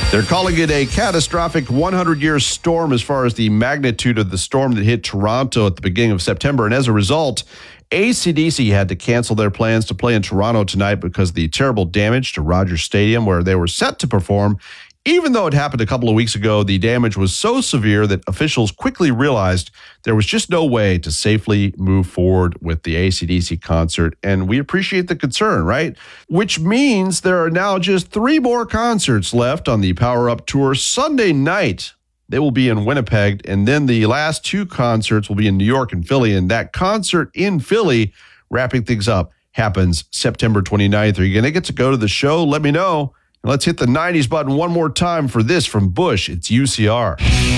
They're calling it a catastrophic 100-year storm as far as the magnitude of the storm that hit Toronto at the beginning of September. And as a result, AC/DC had to cancel their plans to play in Toronto tonight because of the terrible damage to Rogers Stadium, where they were set to perform. Even though it happened a couple of weeks ago, the damage was so severe that officials quickly realized there was just no way to safely move forward with the AC/DC concert. And we appreciate the concern, right? Which means there are now just 3 more concerts left on the Power Up Tour. Sunday night, they will be in Winnipeg. And then the last 2 concerts will be in New York and Philly. And that concert in Philly, wrapping things up, happens September 29th. Are you going to get to go to the show? Let me know. Let's hit the 90s button one more time for this from Bush. It's UCR.